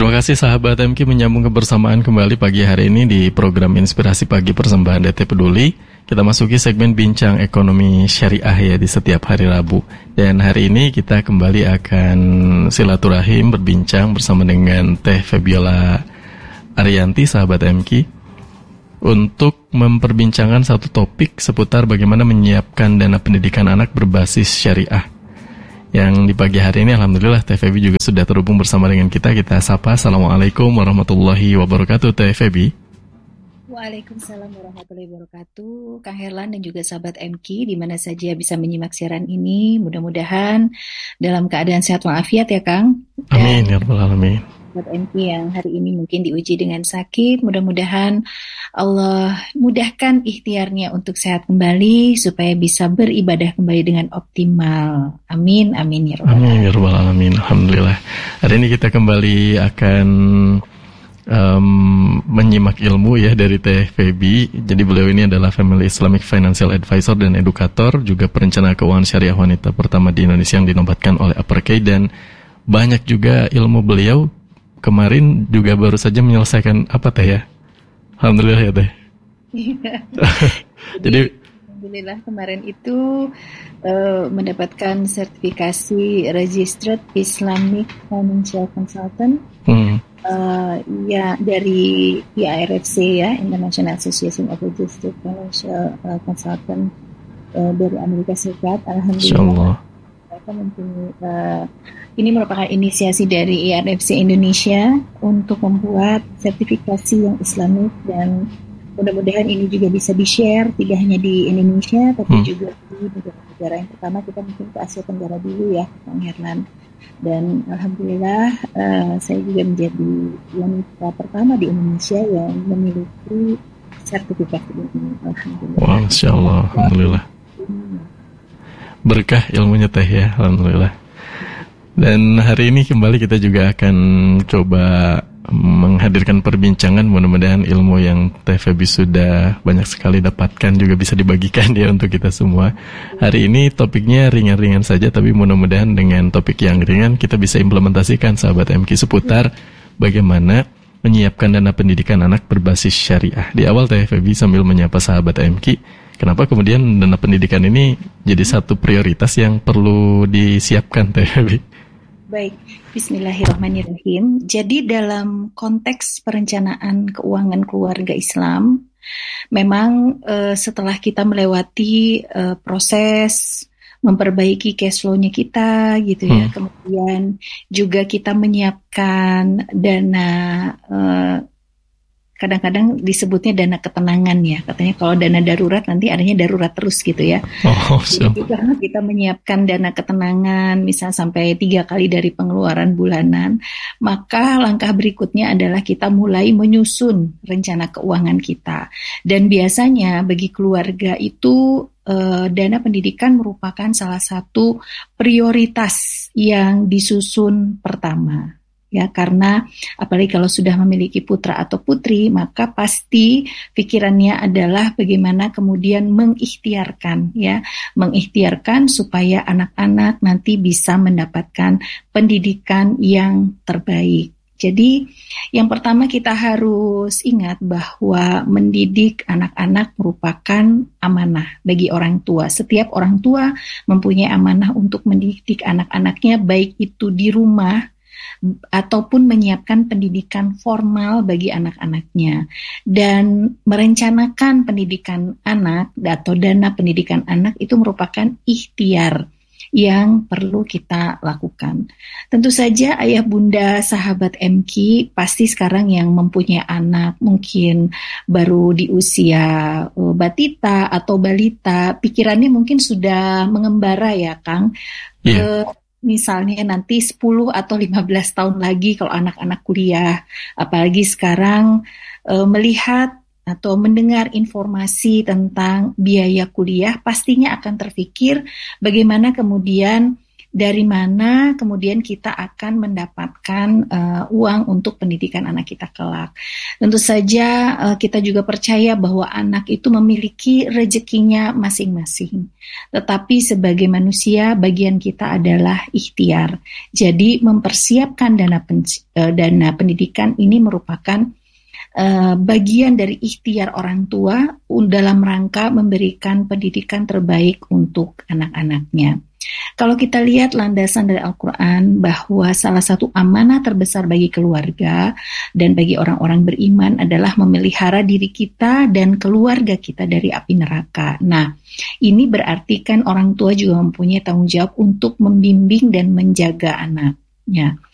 Terima kasih sahabat MK menyambung kebersamaan kembali pagi hari ini di program Inspirasi Pagi Persembahan DT Peduli. Kita masuki segmen Bincang Ekonomi Syariah ya di setiap hari Rabu. Dan hari ini kita kembali akan silaturahim berbincang bersama dengan Teh Febiola Arianti sahabat MK untuk memperbincangkan satu topik seputar bagaimana menyiapkan dana pendidikan anak berbasis syariah. Yang di pagi hari ini alhamdulillah Teh Febi juga sudah terhubung bersama dengan kita. Kita sapa. Assalamualaikum warahmatullahi wabarakatuh Teh Febi. Waalaikumsalam warahmatullahi wabarakatuh Kang Herlan dan juga sahabat MK di mana saja bisa menyimak siaran ini. Mudah-mudahan dalam keadaan sehat walafiat ya Kang. Amin ya rabbal alamin. Sahabat MK yang hari ini mungkin diuji dengan sakit, mudah-mudahan Allah mudahkan ikhtiarnya untuk sehat kembali supaya bisa beribadah kembali dengan optimal. Amin, amin ya rabbal alamin. Amin ya rabbal alamin. Alhamdulillah. Hari ini kita kembali akan menyimak ilmu ya dari Teh Febi. Jadi beliau ini adalah Family Islamic Financial Advisor dan edukator, juga perencana keuangan syariah wanita pertama di Indonesia yang dinobatkan oleh Upperkey, dan banyak juga ilmu beliau. Kemarin juga baru saja menyelesaikan apa Teh ya? Alhamdulillah ya Teh. Jadi alhamdulillah kemarin itu mendapatkan sertifikasi Registered Islamic Financial Consultant ya dari IARFC ya, International Association of Registered Financial Consultant dari Amerika Serikat. Alhamdulillah. Ini merupakan inisiasi dari IARFC Indonesia untuk membuat sertifikasi yang Islamik, dan mudah-mudahan ini juga bisa di-share tidak hanya di Indonesia tapi juga di negara-negara yang pertama. Kita mungkin ke Asia Tenggara dulu ya Bang Herlan. Dan alhamdulillah saya juga menjadi wanita pertama di Indonesia yang memiliki sertifikasi ini. Alhamdulillah. Wah, Masya Allah, alhamdulillah. Berkah ilmunya Teh ya, alhamdulillah. Dan hari ini kembali kita juga akan coba menghadirkan perbincangan, mudah-mudahan ilmu yang Teh Febi sudah banyak sekali dapatkan juga bisa dibagikan ya untuk kita semua. Hari ini topiknya ringan-ringan saja, tapi mudah-mudahan dengan topik yang ringan kita bisa implementasikan sahabat MK seputar bagaimana menyiapkan dana pendidikan anak berbasis syariah. Di awal Teh Febi sambil menyapa sahabat MK, kenapa kemudian dana pendidikan ini jadi satu prioritas yang perlu disiapkan Teh Febi? Baik, bismillahirrahmanirrahim. Jadi dalam konteks perencanaan keuangan keluarga Islam, memang setelah kita melewati proses memperbaiki cash flow-nya kita gitu ya, kemudian juga kita menyiapkan dana, kadang-kadang disebutnya dana ketenangan ya, katanya kalau dana darurat nanti adanya darurat terus gitu ya. Jadi karena kita menyiapkan dana ketenangan misal sampai 3 kali dari pengeluaran bulanan, maka langkah berikutnya adalah kita mulai menyusun rencana keuangan kita. Dan biasanya bagi keluarga itu dana pendidikan merupakan salah satu prioritas yang disusun pertama. Ya, karena apalagi kalau sudah memiliki putra atau putri, maka pasti pikirannya adalah bagaimana kemudian mengikhtiarkan supaya anak-anak nanti bisa mendapatkan pendidikan yang terbaik. Jadi yang pertama kita harus ingat bahwa mendidik anak-anak merupakan amanah bagi orang tua. Setiap orang tua mempunyai amanah untuk mendidik anak-anaknya, baik itu di rumah ataupun menyiapkan pendidikan formal bagi anak-anaknya. Dan merencanakan pendidikan anak atau dana pendidikan anak itu merupakan ikhtiar yang perlu kita lakukan. Tentu saja ayah bunda sahabat MK pasti sekarang yang mempunyai anak mungkin baru di usia batita atau balita, pikirannya mungkin sudah mengembara ya Kang. Misalnya nanti 10 atau 15 tahun lagi kalau anak-anak kuliah, apalagi sekarang melihat atau mendengar informasi tentang biaya kuliah, pastinya akan terpikir bagaimana kemudian dari mana kemudian kita akan mendapatkan uang untuk pendidikan anak kita kelak. Tentu saja kita juga percaya bahwa anak itu memiliki rezekinya masing-masing. Tetapi sebagai manusia, bagian kita adalah ikhtiar. Jadi mempersiapkan dana pendidikan ini merupakan bagian dari ikhtiar orang tua dalam rangka memberikan pendidikan terbaik untuk anak-anaknya. Kalau kita lihat landasan dari Al-Quran bahwa salah satu amanah terbesar bagi keluarga dan bagi orang-orang beriman adalah memelihara diri kita dan keluarga kita dari api neraka. Nah, ini berarti kan orang tua juga mempunyai tanggung jawab untuk membimbing dan menjaga anaknya.